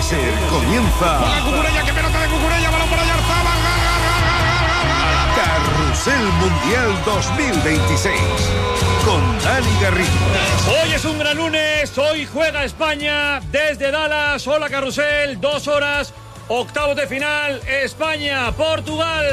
ser, comienza. Juega Cucurella, que pelota de Cucurella, balón por Oyarzabal. Carrusel Mundial 2026 con Dani Garrido. Hoy es un gran lunes, hoy juega España desde Dallas. Hola Carrusel, 2 horas, octavos de final, España-Portugal.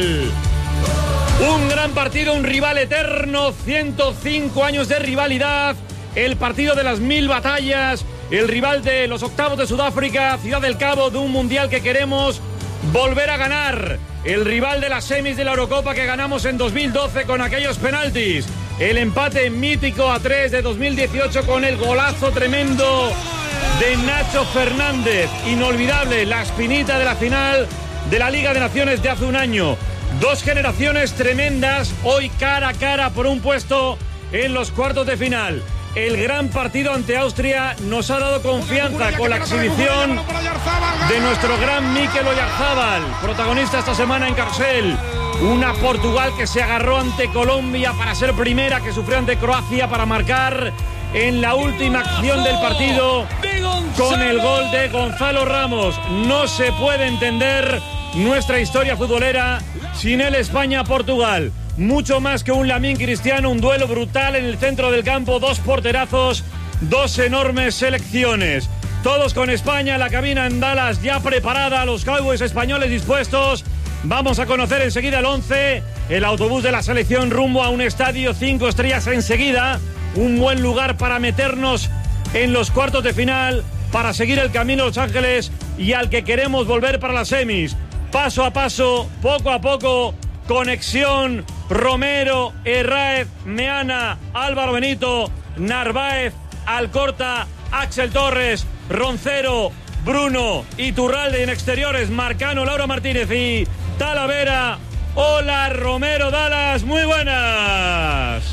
Un gran partido, un rival eterno, 105 años de rivalidad, el partido de las 1000 batallas, el rival de los octavos de Sudáfrica, Ciudad del Cabo, de un mundial que queremos volver a ganar, el rival de las semis de la Eurocopa que ganamos en 2012 con aquellos penaltis, el empate mítico a 3 de 2018 con el golazo tremendo de Nacho Fernández, inolvidable, la espinita de la final de la Liga de Naciones de hace un año. Dos generaciones tremendas, hoy cara a cara por un puesto en los cuartos de final. El gran partido ante Austria nos ha dado confianza con la exhibición de nuestro gran Mikel Oyarzabal, protagonista esta semana en Carrusel. Una Portugal que se agarró ante Colombia para ser primera, que sufrió ante Croacia para marcar en la última acción del partido con el gol de Gonzalo Ramos. No se puede entender nuestra historia futbolera sin el España-Portugal. Mucho más que un Lamine Cristiano, un duelo brutal en el centro del campo, 2 porterazos, 2 enormes selecciones. Todos con España, la cabina en Dallas ya preparada, los Cowboys españoles dispuestos. Vamos a conocer enseguida el 11, el autobús de la selección rumbo a un estadio 5 estrellas enseguida. Un buen lugar para meternos en los cuartos de final, para seguir el camino a Los Ángeles y al que queremos volver para las semis. Paso a paso, poco a poco, conexión, Romero, Herráez, Meana, Álvaro Benito, Narváez, Alcorta, Axel Torres, Roncero, Bruno, Iturralde en exteriores, Marcano, Laura Martínez y Talavera. Hola Romero, Dallas, muy buenas.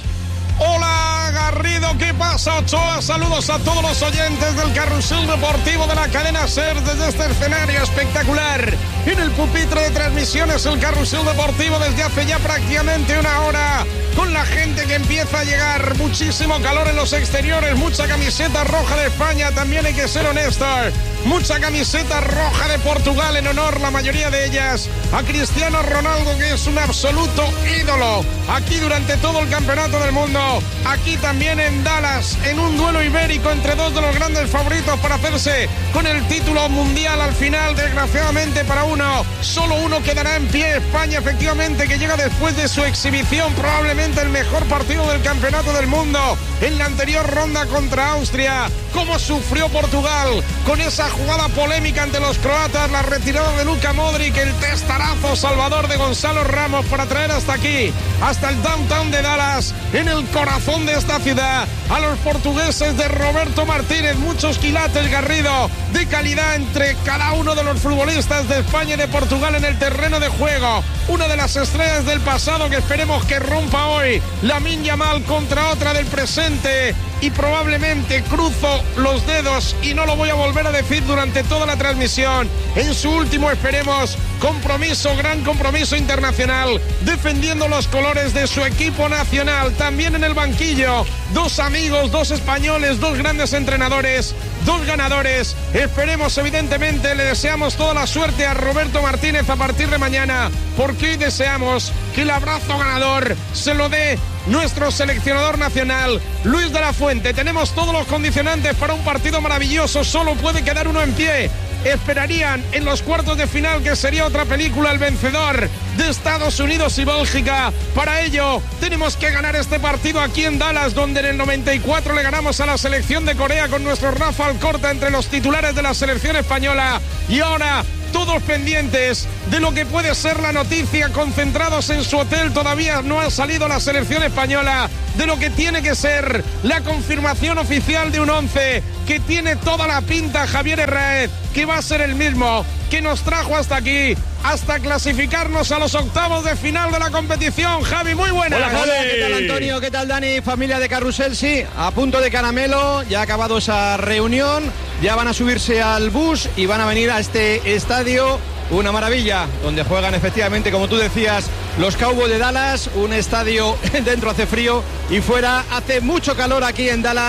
Hola Garrido, ¿qué pasa Ochoa? Saludos a todos los oyentes del Carrusel Deportivo de la cadena SER desde este escenario espectacular. En el pupitre de transmisiones el Carrusel Deportivo desde hace ya prácticamente una hora, con la gente que empieza a llegar, muchísimo calor en los exteriores, mucha camiseta roja de España, también hay que ser honestos, mucha camiseta roja de Portugal en honor, la mayoría de ellas, a Cristiano Ronaldo, que es un absoluto ídolo, aquí durante todo el campeonato del mundo, aquí también en Dallas, en un duelo ibérico entre dos de los grandes favoritos para hacerse con el título mundial al final, desgraciadamente para uno, solo uno quedará en pie, España efectivamente, que llega después de su exhibición, probablemente el mejor partido del campeonato del mundo, en la anterior ronda contra Austria. Cómo sufrió Portugal con esa jugada polémica ante los croatas, la retirada de Luka Modric, el testarazo salvador de Gonzalo Ramos para traer hasta aquí, hasta el downtown de Dallas, en el corazón de esta ciudad, a los portugueses de Roberto Martínez, muchos quilates, Garrido, de calidad entre cada uno de los futbolistas de España y de Portugal en el terreno de juego. Una de las estrellas del pasado que esperemos que rompa hoy, Lamine Yamal contra otra del presente, y probablemente, cruzo los dedos y no lo voy a volver a decir durante toda la transmisión, en su último, esperemos, compromiso, gran compromiso internacional, defendiendo los colores de su equipo nacional, también en el banquillo, 2 amigos, 2 españoles, 2 grandes entrenadores, 2 ganadores. Esperemos, evidentemente, le deseamos toda la suerte a Roberto Martínez a partir de mañana, porque hoy deseamos que el abrazo ganador se lo dé nuestro seleccionador nacional, Luis de la Fuente. Tenemos todos los condicionantes para un partido maravilloso, solo puede quedar uno en pie. Esperarían en los cuartos de final, que sería otra película, el vencedor de Estados Unidos y Bélgica. Para ello tenemos que ganar este partido aquí en Dallas, donde en el 94 le ganamos a la selección de Corea con nuestro Rafa Alcorta entre los titulares de la selección española, y ahora todos pendientes de lo que puede ser la noticia, concentrados en su hotel, todavía no ha salido la selección española, de lo que tiene que ser la confirmación oficial de un 11 que tiene toda la pinta, Javier Herráez, que va a ser el mismo que nos trajo hasta aquí, hasta clasificarnos a los octavos de final de la competición. Javi, muy buenas. Hola, Javi. ¿Qué tal, Antonio? ¿Qué tal, Dani? Familia de Carrusel, sí, a punto de caramelo, ya ha acabado esa reunión, ya van a subirse al bus y van a venir a este estadio, una maravilla, donde juegan efectivamente, como tú decías, los Cowboys de Dallas, un estadio dentro hace frío y fuera hace mucho calor aquí en Dallas,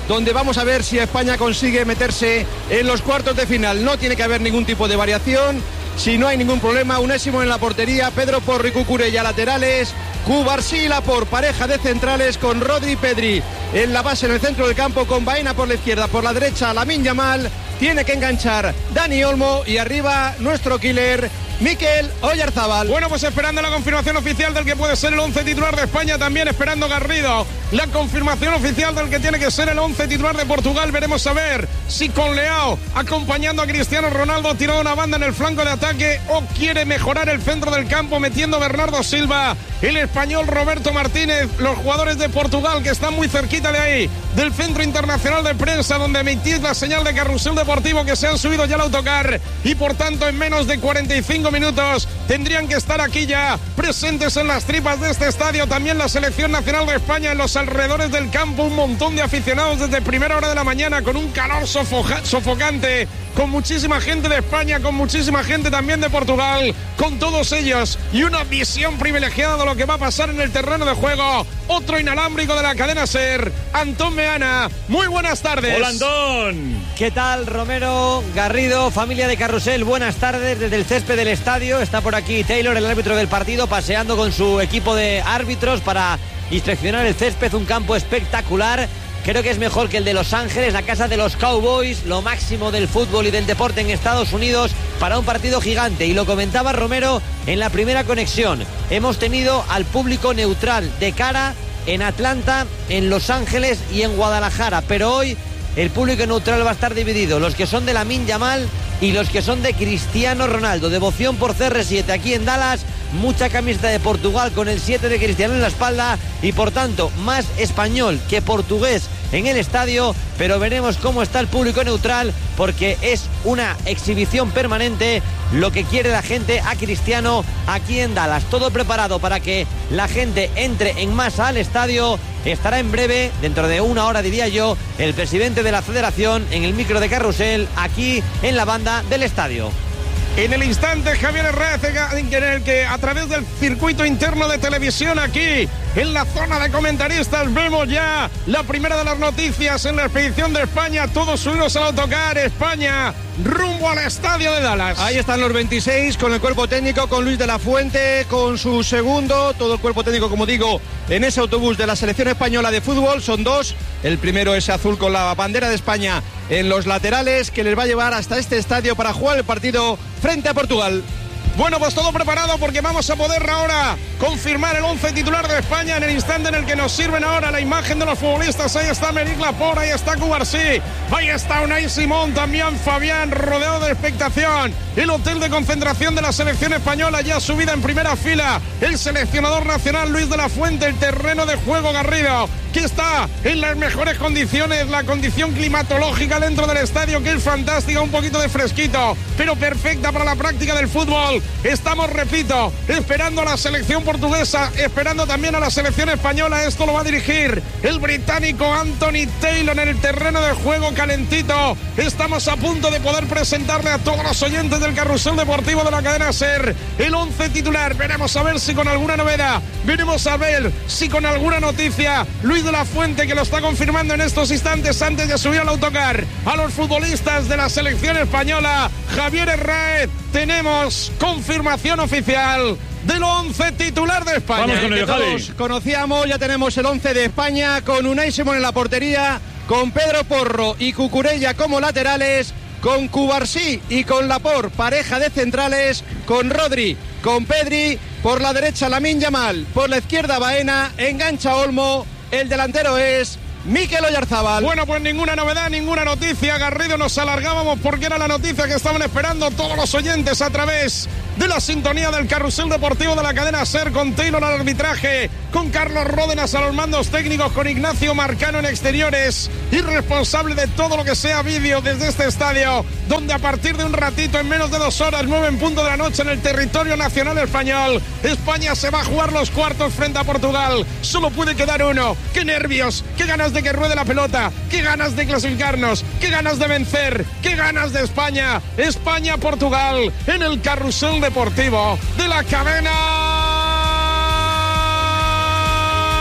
donde vamos a ver si España consigue meterse en los cuartos de final. No tiene que haber ningún tipo de variación. Si no hay ningún problema, Unésimo en la portería, Pedro Porro y Cucurella laterales, Cubarsí y Laporte, pareja de centrales con Rodri y Pedri en la base en el centro del campo, con Baena por la izquierda, por la derecha Lamine Yamal, tiene que enganchar Dani Olmo y arriba nuestro killer Mikel Oyarzabal. Bueno, pues esperando la confirmación oficial del que puede ser el 11 titular de España, también esperando Garrido la confirmación oficial del que tiene que ser el 11 titular de Portugal. Veremos a ver si con Leao acompañando a Cristiano Ronaldo tiró una banda en el flanco de ataque o quiere mejorar el centro del campo metiendo a Bernardo Silva, el español Roberto Martínez, los jugadores de Portugal que están muy cerquita de ahí, del Centro Internacional de Prensa, donde emitís la señal de Carrusel Deportivo, que se han subido ya al autocar y por tanto en menos de 45 minutos tendrían que estar aquí ya presentes en las tripas de este estadio. También la selección nacional de España en los alrededores del campo, un montón de aficionados desde primera hora de la mañana con un calor sofocante, con muchísima gente de España, con muchísima gente también de Portugal, con todos ellos y una visión privilegiada de lo que va a pasar en el terreno de juego. Otro inalámbrico de la cadena SER, Antón Meana. Muy buenas tardes. Hola, Antón. ¿Qué tal, Romero, Garrido, familia de Carrusel? Buenas tardes desde el césped del estadio. Está por aquí Taylor, el árbitro del partido, paseando con su equipo de árbitros para inspeccionar el césped. Un campo espectacular. Creo que es mejor que el de Los Ángeles, la casa de los Cowboys, lo máximo del fútbol y del deporte en Estados Unidos para un partido gigante. Y lo comentaba Romero en la primera conexión. Hemos tenido al público neutral de cara en Atlanta, en Los Ángeles y en Guadalajara. Pero hoy el público neutral va a estar dividido. Los que son de Lamine Yamal y los que son de Cristiano Ronaldo. Devoción por CR7 aquí en Dallas. Mucha camiseta de Portugal con el 7 de Cristiano en la espalda y por tanto más español que portugués en el estadio, pero veremos cómo está el público neutral porque es una exhibición permanente lo que quiere la gente a Cristiano aquí en Dallas. Todo preparado para que la gente entre en masa al estadio. Estará en breve, dentro de una hora diría yo, el presidente de la federación en el micro de Carrusel aquí en la banda del estadio. En el instante, Javier Herrera, en el que a través del circuito interno de televisión aquí, en la zona de comentaristas, vemos ya la primera de las noticias en la expedición de España. Todos subidos al autocar, España, rumbo al estadio de Dallas. Ahí están los 26 con el cuerpo técnico, con Luis de la Fuente, con su segundo, todo el cuerpo técnico, como digo, en ese autobús de la selección española de fútbol. Son dos, el primero es azul con la bandera de España en los laterales, que les va a llevar hasta este estadio para jugar el partido frente a Portugal. Bueno, pues todo preparado porque vamos a poder ahora confirmar el 11 titular de España en el instante en el que nos sirven ahora la imagen de los futbolistas. Ahí está Meric Laporte, ahí está Cubarsí, ahí está Unai Simón, también Fabián, rodeado de expectación. El hotel de concentración de la selección española ya subida en primera fila. El seleccionador nacional Luis de la Fuente, el terreno de juego Garrido, que está en las mejores condiciones, la condición climatológica dentro del estadio, que es fantástica, un poquito de fresquito, pero perfecta para la práctica del fútbol. Estamos, repito, esperando a la selección portuguesa, esperando también a la selección española. Esto lo va a dirigir el británico Anthony Taylor en el terreno de juego calentito. Estamos a punto de poder presentarle a todos los oyentes del Carrusel Deportivo de la cadena SER el 11 titular. Veremos a ver si con alguna novedad, veremos a ver si con alguna noticia. Luis de la Fuente, que lo está confirmando en estos instantes antes de subir al autocar a los futbolistas de la selección española. Javier Herrera, tenemos confirmación oficial del 11 titular de España. Vamos con ello, Javi. Todos conocíamos, ya tenemos el 11 de España con Unai Simón en la portería, con Pedro Porro y Cucurella como laterales, con Cubarsí y con Laporte, pareja de centrales, con Rodri, con Pedri, por la derecha Lamine Yamal, por la izquierda Baena, engancha Olmo, el delantero es Mikel Oyarzabal. Bueno, pues ninguna novedad, ninguna noticia. Garrido, nos alargábamos porque era la noticia que estaban esperando todos los oyentes a través de la sintonía del Carrusel Deportivo de la cadena SER, con Taylor al arbitraje, con Carlos Ródenas a los mandos técnicos, con Ignacio Marcano en exteriores y responsable de todo lo que sea vídeo desde este estadio, donde a partir de un ratito, en menos de 2 horas, 9 en punto de la noche, en el territorio nacional español, España se va a jugar los cuartos frente a Portugal. Solo puede quedar uno. ¡Qué nervios! ¡Qué ganas de que ruede la pelota! ¡Qué ganas de clasificarnos! ¡Qué ganas de vencer! ¡Qué ganas de España! España-Portugal en el Carrusel Deportivo de la cadena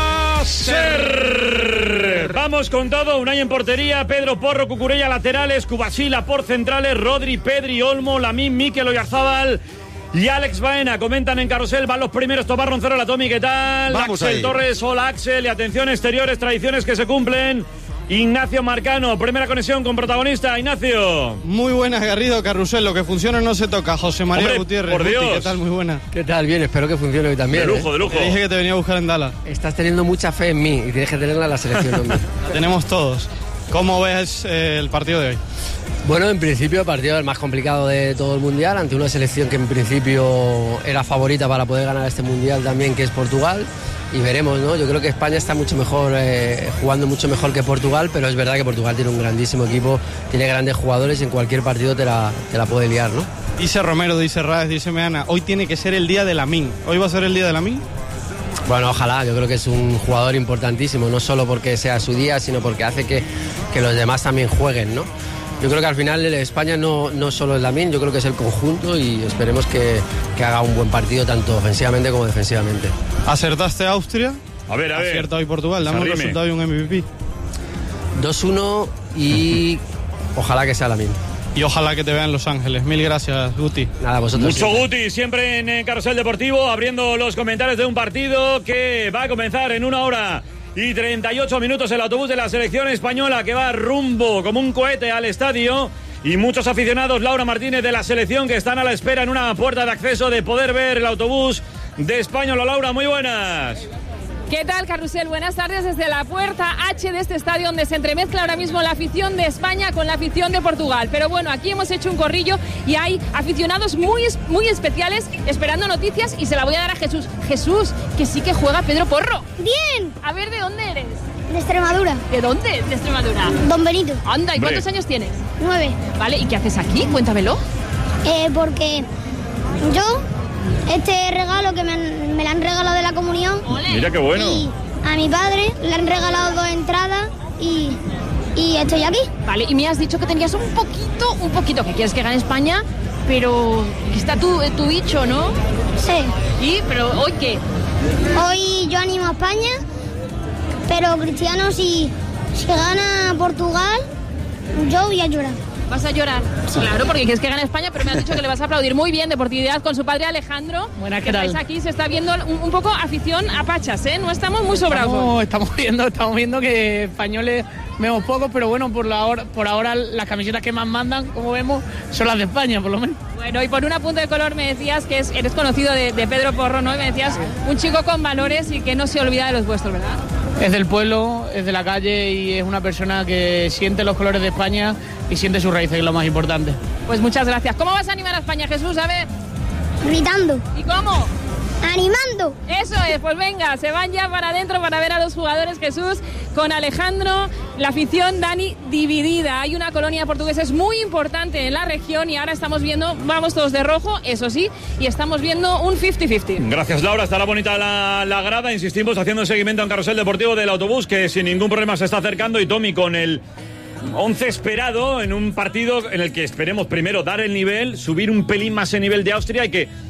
cadena SER. Vamos con todo, Unai en portería, Pedro Porro, Cucurella laterales, Kubasila por centrales, Rodri, Pedri, Olmo, Lamine, Mikel Oyarzábal y Alex Baena. Comentan en Carrusel, van los primeros, Tomás Roncero, la Tomi, ¿qué tal? Vamos Axel ahí. Torres, hola Axel, y atención, exteriores, tradiciones que se cumplen. Ignacio Marcano, primera conexión con protagonista, Ignacio. Muy buenas, Garrido, Carrusel, lo que funciona no se toca. José María Hombre, Gutiérrez, por Dios. Guti, ¿qué tal? Muy buena. ¿Qué tal? Bien, espero que funcione hoy también. De lujo, de lujo. Te dije que te venía a buscar en Dallas. Estás teniendo mucha fe en mí y tienes que tenerla en la selección, hombre. La tenemos todos. ¿Cómo ves el partido de hoy? Bueno, en principio el partido el más complicado de todo el Mundial, ante una selección que en principio era favorita para poder ganar este Mundial también, que es Portugal. Y veremos, ¿no? Yo creo que España está mucho mejor, jugando mucho mejor que Portugal, pero es verdad que Portugal tiene un grandísimo equipo, tiene grandes jugadores y en cualquier partido te la puede liar, ¿no? Dice Romero, dice Raes, dice Meana, hoy tiene que ser el día de Lamine. ¿Hoy va a ser el día de Lamine? Bueno, ojalá, yo creo que es un jugador importantísimo, no solo porque sea su día, sino porque hace que los demás también jueguen, ¿no? Yo creo que al final España no solo es Lamine, yo creo que es el conjunto y esperemos que haga un buen partido tanto ofensivamente como defensivamente. ¿Acertaste a Austria? A ver. Acierta hoy Portugal, dame un Sarrime. resultado y un MVP. 2-1 y ojalá que sea Lamine. Y ojalá que te vean en Los Ángeles. Mil gracias, Guti. Nada, vosotros. Mucho siempre. Guti, siempre en Carrusel Deportivo, abriendo los comentarios de un partido que va a comenzar en 1 hora y 38 minutos. El autobús de la selección española que va rumbo como un cohete al estadio. Y muchos aficionados, Laura Martínez, de la selección, que están a la espera en una puerta de acceso de poder ver el autobús de España. Hola, Laura, muy buenas. ¿Qué tal, Carrusel? Buenas tardes desde la puerta H de este estadio, donde se entremezcla ahora mismo la afición de España con la afición de Portugal. Pero bueno, aquí hemos hecho un corrillo y hay aficionados muy especiales esperando noticias y se la voy a dar a Jesús. Jesús, que sí que juega Pedro Porro. Bien, A ver, ¿de dónde eres? de Extremadura, ¿De dónde? De Extremadura. Don Benito, Anda, ¿y Hombre. cuántos años tienes? 9. Vale, ¿y qué haces aquí? Cuéntamelo. Porque yo, este regalo que me lo han regalado de la comunión, Mira qué bueno. y a mi padre le han regalado 2 entradas y estoy aquí. Vale, y me has dicho que tenías un poquito, que quieres que gane España, pero está tu bicho, ¿no? Sí, Pero ¿hoy qué? hoy yo animo a España, pero Cristiano, si gana Portugal, yo voy a llorar. ¿Vas a llorar? Claro, porque quieres que gane España, pero me has dicho que le vas a aplaudir. Muy bien, deportividad con su padre Alejandro. Buenas, que ¿qué tal? estáis aquí, se está viendo un poco afición a pachas, ¿eh? No estamos muy sobrados. Estamos viendo que españoles vemos pocos, pero bueno, por ahora las camisetas que más mandan, como vemos, son las de España, por lo menos. Bueno, y por un apunte de color me decías que eres conocido de Pedro Porro, ¿no? Y me decías un chico con valores y que no se olvida de los vuestros, ¿verdad? Es del pueblo, es de la calle y es una persona que siente los colores de España y siente sus raíces, que es lo más importante. Pues muchas gracias. ¿Cómo vas a animar a España, Jesús? A ver. Gritando, ¿Y cómo? animando. Eso es, pues venga, se van ya para adentro para ver a los jugadores, Jesús, con Alejandro, la afición, Dani, dividida. Hay una colonia portuguesa muy importante en la región y ahora estamos viendo, vamos todos de rojo, eso sí, y estamos viendo un 50-50. Gracias, Laura. Estará bonita la grada. Insistimos, haciendo seguimiento en Carrusel Deportivo del autobús, que sin ningún problema se está acercando. Y Tommy con el 11 esperado en un partido en el que esperemos primero dar el nivel, subir un pelín más el nivel de Austria y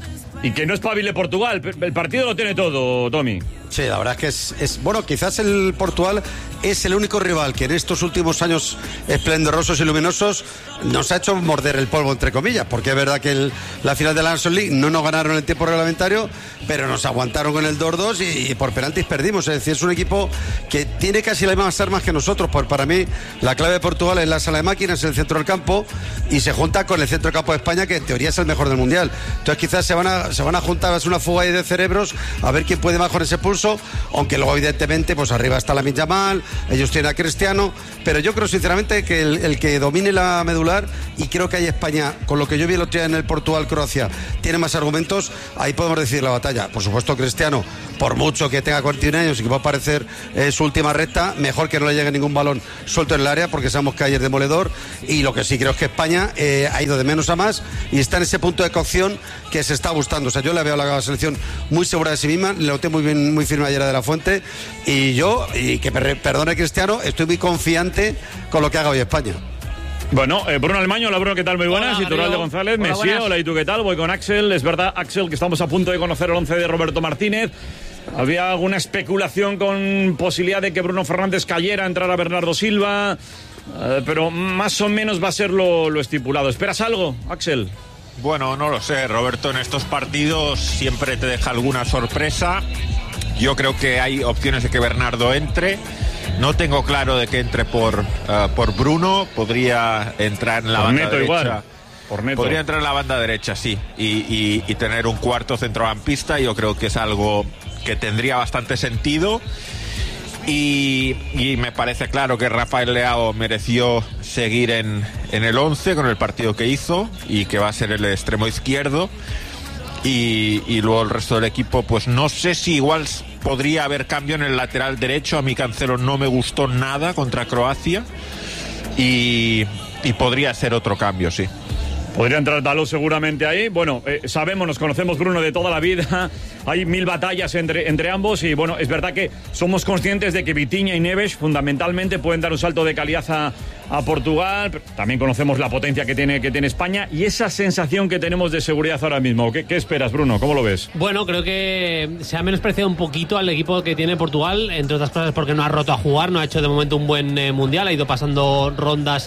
que no espabile Portugal. El partido lo tiene todo, Tommy. Sí, la verdad es que es bueno, quizás el Portugal es el único rival que en estos últimos años esplendorosos y luminosos nos ha hecho morder el polvo, entre comillas, porque es verdad que la final de la Nations League no nos ganaron el tiempo reglamentario, pero nos aguantaron con el 2-2 y por penaltis perdimos. Es decir, es un equipo que tiene casi las mismas armas que nosotros. Para mí, la clave de Portugal es la sala de máquinas, el centro del campo, y se junta con el centro del campo de España, que en teoría es el mejor del Mundial. Entonces quizás se van a juntar, va a ser una fuga ahí de cerebros, a ver quién puede más con ese pulso, aunque luego evidentemente pues arriba está Lamine Yamal, ellos tienen a Cristiano, pero yo creo sinceramente que el que domine la medular, y creo que ahí España, con lo que yo vi el otro día en el Portugal-Croacia, tiene más argumentos, ahí podemos decidir la batalla. Por supuesto, Cristiano, por mucho que tenga 41 años y que va a parecer su última recta, mejor que no le llegue ningún balón suelto en el área, porque sabemos que ayer es demoledor, y lo que sí creo es que España ha ido de menos a más y está en ese punto de cocción que se está gustando. O sea, yo le veo a la selección muy segura de sí misma, le noté muy bien, muy firme ayer a De La Fuente, y que perdone Cristiano, estoy muy confiante con lo que haga hoy España. Bueno, Bruno Almaño, hola Bruno, ¿qué tal? Muy buenas. Hola, Iturralde Garrido. González, Hola, Messier, buenas. hola, ¿y tú qué tal? Voy con Axel. Es verdad, Axel, que estamos a punto de conocer el 11 de Roberto Martínez. Había alguna especulación con posibilidad de que Bruno Fernández cayera, entrara Bernardo Silva, pero más o menos va a ser lo estipulado. ¿Esperas algo, Axel? Bueno, no lo sé, Roberto, en estos partidos siempre te deja alguna sorpresa. Yo creo que hay opciones de que Bernardo entre. No tengo claro de que entre por Bruno. Podría entrar en la banda derecha. Igual. Podría entrar en la banda derecha, sí. Y tener un cuarto centrocampista. Yo creo que es algo que tendría bastante sentido. Y me parece claro que Rafael Leao mereció seguir en el 11 con el partido que hizo y que va a ser el extremo izquierdo. Y luego el resto del equipo, pues no sé si igual podría haber cambio en el lateral derecho. A mí Cancelo no me gustó nada contra Croacia y podría ser otro cambio, sí. Podría entrar Dalot seguramente ahí. Bueno, sabemos, nos conocemos, Bruno, de toda la vida. Hay 1000 batallas entre ambos y, bueno, es verdad que somos conscientes de que Vitinha y Neves fundamentalmente pueden dar un salto de calidad a Portugal. Pero también conocemos la potencia que tiene España y esa sensación que tenemos de seguridad ahora mismo. ¿Qué esperas, Bruno? ¿Cómo lo ves? Bueno, creo que se ha menospreciado un poquito al equipo que tiene Portugal, entre otras cosas porque no ha roto a jugar, no ha hecho de momento un buen mundial, ha ido pasando rondas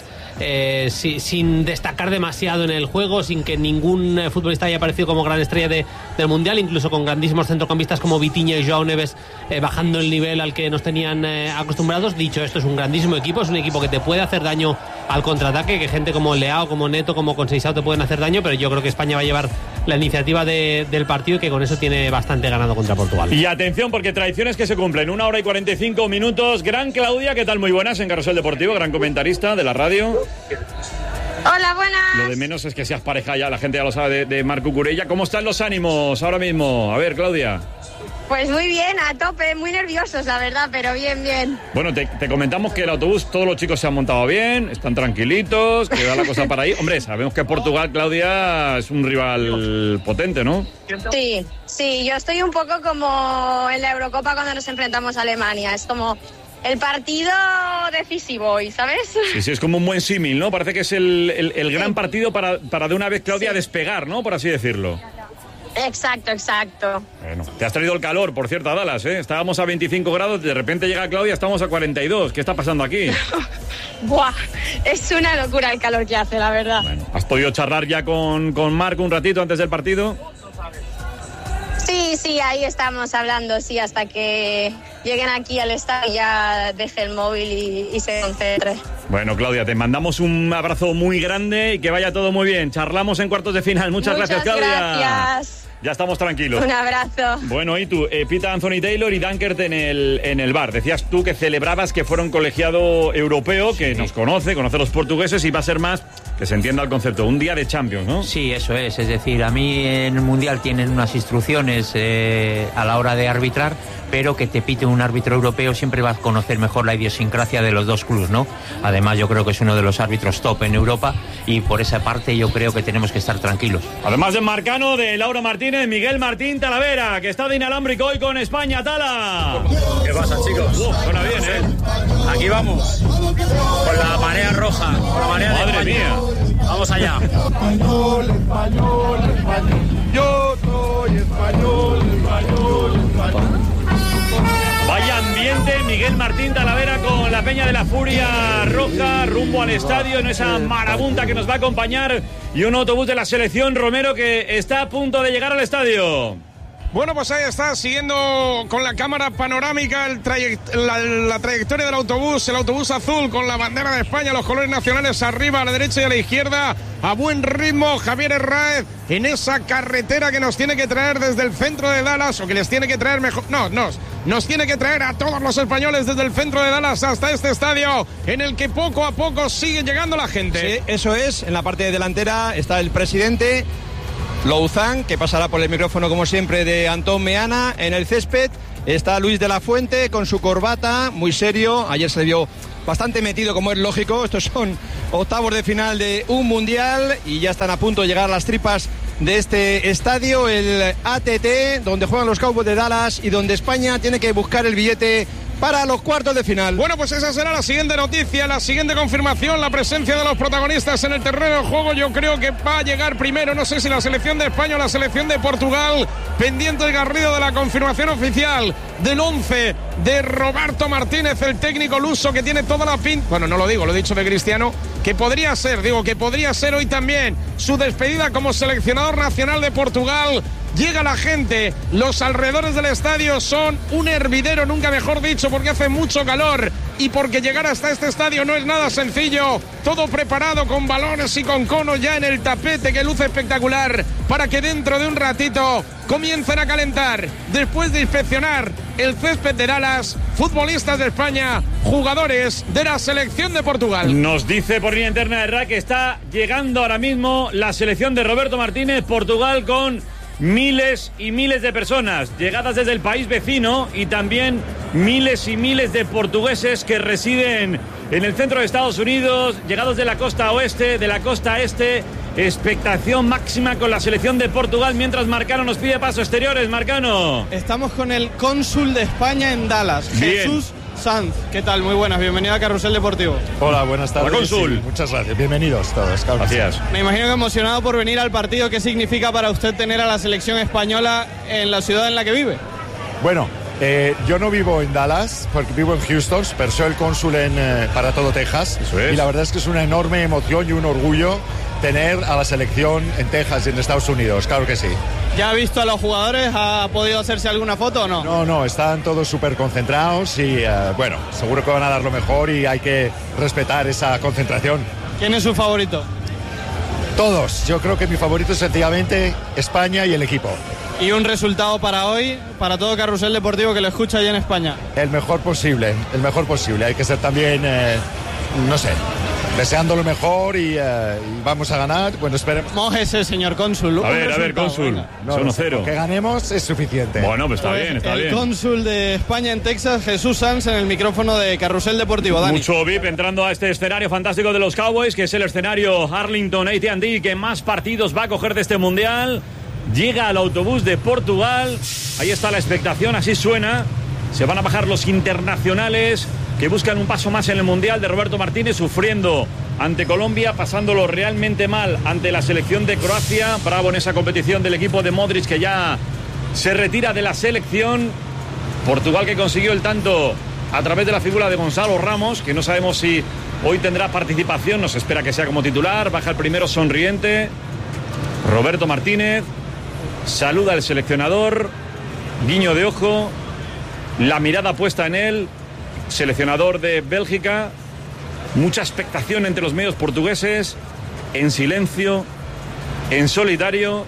sin destacar demasiado en el juego, sin que ningún futbolista haya aparecido como gran estrella del mundial, incluso con grandísimos centrocampistas como Vitinha y Joao Neves bajando el nivel al que nos tenían acostumbrados. Dicho esto, es un grandísimo equipo, es un equipo que te puede hacer daño al contraataque, que gente como Leao, como Neto, como Conceição te pueden hacer daño, pero yo creo que España va a llevar la iniciativa del partido y que con eso tiene bastante ganado contra Portugal. Y atención, porque tradiciones que se cumplen, 1 hora y 45 minutos. Gran Claudia, ¿qué tal? Muy buenas en Carrusel Deportivo, gran comentarista de la radio. Hola, buenas. Lo de menos es que seas pareja ya, la gente ya lo sabe, de Marc Cucurella. ¿Cómo están los ánimos ahora mismo? A ver, Claudia. Pues muy bien, a tope, muy nerviosos, la verdad, pero bien, bien. Bueno, te comentamos que el autobús, todos los chicos se han montado bien, están tranquilitos, que da la cosa para ahí. Hombre, sabemos que Portugal, Claudia, es un rival potente, ¿no? Sí, yo estoy un poco como en la Eurocopa cuando nos enfrentamos a Alemania. Es como el partido decisivo hoy, ¿sabes? Sí, es como un buen símil, ¿no? Parece que es el gran partido para de una vez, Claudia, despegar, ¿no? Por así decirlo. Exacto. Bueno, te has traído el calor, por cierto, a Dallas, ¿eh? Estábamos a 25 grados, de repente llega Claudia, estamos a 42. ¿Qué está pasando aquí? Buah, es una locura el calor que hace, la verdad. Bueno, ¿has podido charlar ya con Marc un ratito antes del partido? Sí, ahí estamos hablando, sí, hasta que lleguen aquí al estadio y ya deje el móvil y se concentre. Bueno, Claudia, te mandamos un abrazo muy grande y que vaya todo muy bien. Charlamos en cuartos de final. Muchas gracias, Claudia. Gracias. Ya estamos tranquilos. Un abrazo. Bueno, y tú, pita Anthony Taylor y Dunkert en el bar. Decías tú que celebrabas que fuera un colegiado europeo que nos conoce los portugueses y va a ser más, que se entienda el concepto, un día de Champions, ¿no? Sí, eso es decir, a mí en el Mundial tienen unas instrucciones a la hora de arbitrar, pero que te pite un árbitro europeo siempre va a conocer mejor la idiosincrasia de los dos clubes, ¿no? Además, yo creo que es uno de los árbitros top en Europa y por esa parte yo creo que tenemos que estar tranquilos. Además de Marcano, de Laura Martínez, Miguel Martín Talavera, que está de inalámbrico hoy con España. ¡Tala! ¿Qué pasa, chicos? Suena bien, ¿eh? Aquí vamos, con la marea roja, con la marea de España. ¡Madre mía! Vamos allá. Español. Yo soy español. Vaya ambiente, Miguel Martín Talavera con la Peña de la Furia Roja rumbo al estadio en esa marabunta que nos va a acompañar y un autobús de la selección Romero que está a punto de llegar al estadio. Bueno, pues ahí está, siguiendo con la cámara panorámica la trayectoria del autobús, el autobús azul con la bandera de España, los colores nacionales arriba, a la derecha y a la izquierda, a buen ritmo Javier Herráez en esa carretera que nos tiene que traer desde el centro de Dallas, o que les tiene que traer mejor, nos tiene que traer a todos los españoles desde el centro de Dallas hasta este estadio en el que poco a poco sigue llegando la gente. Sí, eso es, en la parte delantera está el presidente Louzán, que pasará por el micrófono como siempre de Antón Meana. En el césped está Luis de la Fuente con su corbata, muy serio. Ayer se le vio bastante metido, como es lógico. Estos son octavos de final de un mundial y ya están a punto de llegar las tripas de este estadio, el ATT, donde juegan los Cowboys de Dallas y donde España tiene que buscar el billete para los cuartos de final. Bueno, pues esa será la siguiente noticia, la siguiente confirmación, la presencia de los protagonistas en el terreno de juego. Yo creo que va a llegar primero, no sé si la selección de España o la selección de Portugal, pendiente el Garrido de la confirmación oficial del 11 de Roberto Martínez, el técnico luso, que tiene toda la pinta, bueno, no lo digo, lo he dicho de Cristiano, que podría ser hoy también su despedida como seleccionador nacional de Portugal. Llega la gente, los alrededores del estadio son un hervidero, nunca mejor dicho, porque hace mucho calor y porque llegar hasta este estadio no es nada sencillo. Todo preparado con balones y con conos ya en el tapete, que luce espectacular, para que dentro de un ratito comiencen a calentar. Después de inspeccionar el césped de Dallas, futbolistas de España, jugadores de la selección de Portugal. Nos dice por línea interna de RAC que está llegando ahora mismo la selección de Roberto Martínez, Portugal, con miles y miles de personas llegadas desde el país vecino y también miles y miles de portugueses que residen en el centro de Estados Unidos, llegados de la costa oeste, de la costa este. Expectación máxima con la selección de Portugal, mientras Marcano nos pide paso exteriores. Marcano. Estamos con el cónsul de España en Dallas, Bien. Jesús Sanz. ¿Qué tal? Muy buenas, bienvenido a Carrusel Deportivo. Hola, buenas tardes. Hola, cónsul. Sí, muchas gracias, bienvenidos todos. Gracias. Me imagino que emocionado por venir al partido. ¿Qué significa para usted tener a la selección española en la ciudad en la que vive? Bueno, yo no vivo en Dallas, porque vivo en Houston, pero soy el cónsul para todo Texas. Eso es. Y la verdad es que es una enorme emoción y un orgullo tener a la selección en Texas y en Estados Unidos, claro que sí. ¿Ya ha visto a los jugadores? ¿Ha podido hacerse alguna foto o no? No, están todos súper concentrados y bueno, seguro que van a dar lo mejor y hay que respetar esa concentración. ¿Quién es su favorito? Todos, yo creo que mi favorito es sencillamente España y el equipo. ¿Y un resultado para hoy, para todo Carrusel Deportivo que lo escucha allá en España? El mejor posible. Hay que ser también, no sé, deseando lo mejor y vamos a ganar. Bueno, esperemos. Mójese, señor cónsul. A ver, cónsul. No, 1-0. Que ganemos es suficiente. Bueno, pues está Pues bien, está el bien. cónsul de España en Texas, Jesús Sanz, en el micrófono de Carrusel Deportivo. Dani. Mucho VIP entrando a este escenario fantástico de los Cowboys, que es el escenario Arlington AT&T que más partidos va a coger de este mundial. Llega al autobús de Portugal. Ahí está la expectación, así suena. Se van a bajar los internacionales que buscan un paso más en el mundial, de Roberto Martínez, sufriendo ante Colombia, pasándolo realmente mal ante la selección de Croacia. Bravo en esa competición del equipo de Modric, que ya se retira de la selección. Portugal, que consiguió el tanto a través de la figura de Gonzalo Ramos, que no sabemos si hoy tendrá participación. Nos espera que sea como titular. Baja el primero sonriente Roberto Martínez, saluda al seleccionador, guiño de ojo, la mirada puesta en él. Seleccionador de Bélgica, mucha expectación entre los medios portugueses, en silencio, en solitario,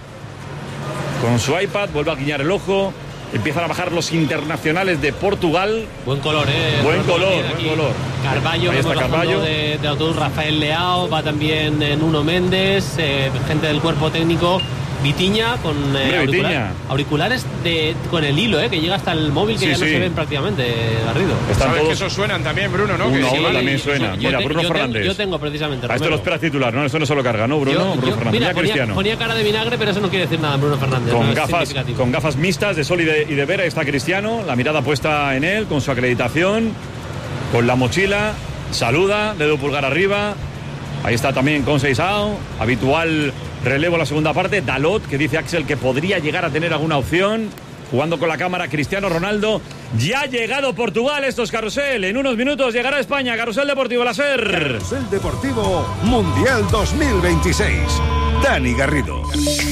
con su iPad, vuelve a guiñar el ojo. Empiezan a bajar los internacionales de Portugal. Buen color, Buen color. Carballo, Ahí está Carballo. de autobús, Rafael Leao, va también Nuno Méndez, gente del cuerpo técnico. Vitiña con auriculares con el hilo, que llega hasta el móvil, que ya no se ven prácticamente, Garrido. Sabes todos... que esos suenan también, Bruno, ¿no? Uno también suena. Mira, Bruno Fernández. Yo tengo precisamente. A esto lo esperas titular, ¿no? Esto no se lo carga, ¿no, Bruno? Bruno Fernández. Mira, Cristiano. Ponía cara de vinagre, pero eso no quiere decir nada, Bruno Fernández. Con gafas mixtas de sol y de vera está Cristiano, la mirada puesta en él, con su acreditación, con la mochila, saluda, dedo pulgar arriba. Ahí está también Conceição, habitual relevo en la segunda parte. Dalot, que dice Axel que podría llegar a tener alguna opción. Jugando con la cámara Cristiano Ronaldo. Ya ha llegado Portugal, esto es Carrusel. En unos minutos llegará España. Carrusel Deportivo, la SER. Carrusel Deportivo Mundial 2026. Dani Garrido.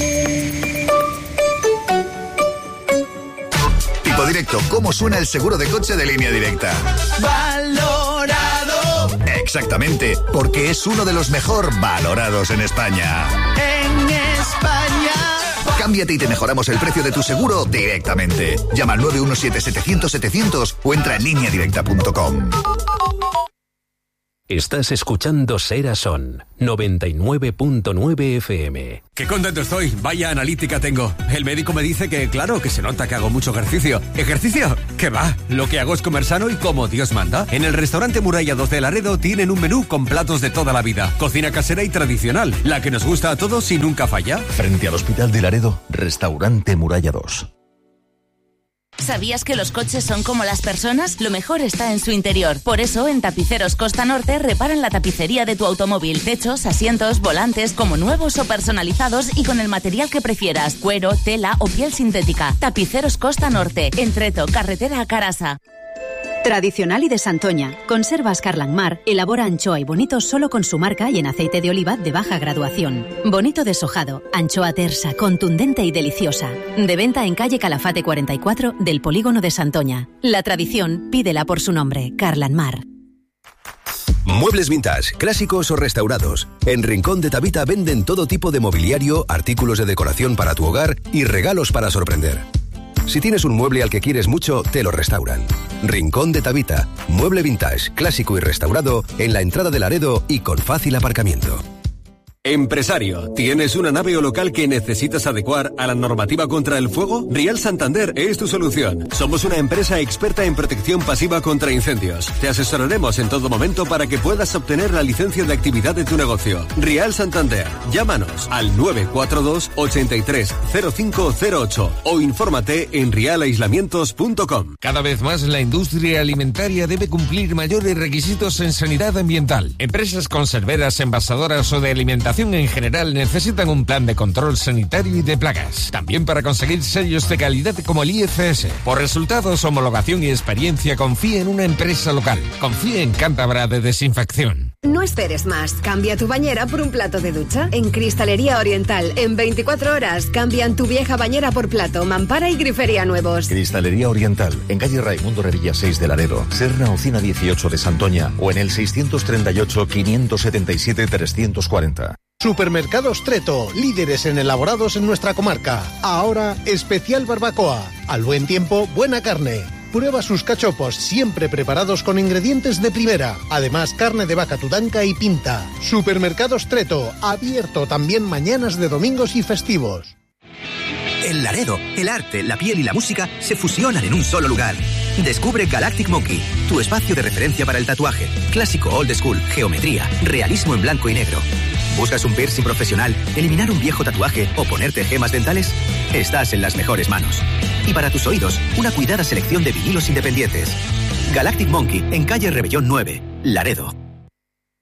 Tipo Directo, ¿cómo suena el seguro de coche de Línea Directa? ¡Valorado! Exactamente, porque es uno de los mejor valorados en España. En España. Cámbiate y te mejoramos el precio de tu seguro directamente. Llama al 917-700-700 o entra en lineadirecta.com. Estás escuchando Sera Son 99.9 FM. Qué contento estoy, vaya analítica tengo. El médico me dice que, claro, que se nota que hago mucho ejercicio. ¿Ejercicio? ¿Qué va? Lo que hago es comer sano y como Dios manda. En el restaurante Muralla 2 de Laredo tienen un menú con platos de toda la vida. Cocina casera y tradicional, la que nos gusta a todos y nunca falla. Frente al Hospital de Laredo, restaurante Muralla 2. ¿Sabías que los coches son como las personas? Lo mejor está en su interior. Por eso, en Tapiceros Costa Norte reparan la tapicería de tu automóvil. Techos, asientos, volantes, como nuevos o personalizados y con el material que prefieras. Cuero, tela o piel sintética. Tapiceros Costa Norte. En Treto, carretera a Carasa. Tradicional y de Santoña. Conservas Carlanmar elabora anchoa y bonito solo con su marca y en aceite de oliva de baja graduación. Bonito deshojado, anchoa tersa, contundente y deliciosa. De venta en calle Calafate 44 del Polígono de Santoña. La tradición, pídela por su nombre, Carlanmar. Muebles vintage, clásicos o restaurados. En Rincón de Tabita venden todo tipo de mobiliario, artículos de decoración para tu hogar y regalos para sorprender. Si tienes un mueble al que quieres mucho, te lo restauran. Rincón de Tabita, mueble vintage, clásico y restaurado en la entrada de Laredo y con fácil aparcamiento. Empresario, ¿tienes una nave o local que necesitas adecuar a la normativa contra el fuego? Rial Santander es tu solución. Somos una empresa experta en protección pasiva contra incendios. Te asesoraremos en todo momento para que puedas obtener la licencia de actividad de tu negocio. Rial Santander, llámanos al 942 83 0508 o infórmate en rialaislamientos.com. Cada vez más la industria alimentaria debe cumplir mayores requisitos en sanidad ambiental. Empresas conserveras, envasadoras o de alimentación en general necesitan un plan de control sanitario y de plagas. También para conseguir sellos de calidad como el IFS. Por resultados, homologación y experiencia, confíe en una empresa local. Confíe en Cántabra de Desinfección. No esperes más. Cambia tu bañera por un plato de ducha. En Cristalería Oriental, en 24 horas, cambian tu vieja bañera por plato, mampara y grifería nuevos. Cristalería Oriental, en calle Raimundo Revilla 6 de Laredo, Serna Ocina 18 de Santoña o en el 638 577 340. Supermercados Treto, líderes en elaborados en nuestra comarca. Ahora, especial barbacoa. Al buen tiempo, buena carne. Prueba sus cachopos, siempre preparados con ingredientes de primera. Además, carne de vaca tudanca y pinta. Supermercados Treto, abierto también mañanas de domingos y festivos. En Laredo, el arte, la piel y la música se fusionan en un solo lugar. Descubre Galactic Monkey, tu espacio de referencia para el tatuaje. Clásico, old school, geometría, realismo en blanco y negro. ¿Buscas un piercing profesional, eliminar un viejo tatuaje o ponerte gemas dentales? Estás en las mejores manos. Y para tus oídos, una cuidada selección de vinilos independientes. Galactic Monkey, en calle Rebellón 9, Laredo.